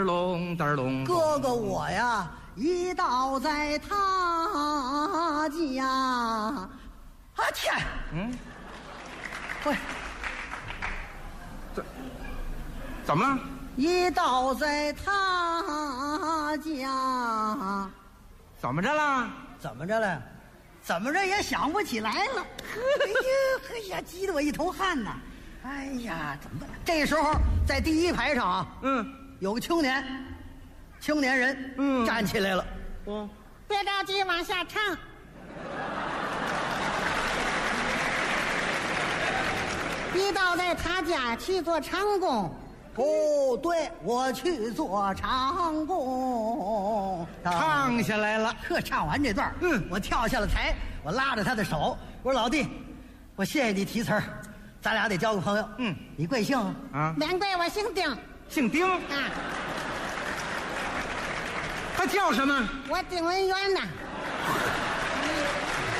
隆嘚隆， 哥哥我呀，一到在他家，啊天，喂， 怎么了？ 一到在他家， 怎么着了？ 怎么着了？怎么着也想不起来了。哎呀，急得我一头汗呐！哎呀，怎么办？这时候在第一排上啊，有个青年人，站起来了。 别着急，往下唱。一到在他家去做长工。 哦，对，我去做长工， 唱下来了。 唱完这段，我跳下了台，我拉着他的手，我说老弟，我谢谢你提词儿，咱俩得交个朋友。你贵姓啊？ 免贵，我姓丁。 姓丁啊？ 他叫什么？ 我丁文元呐。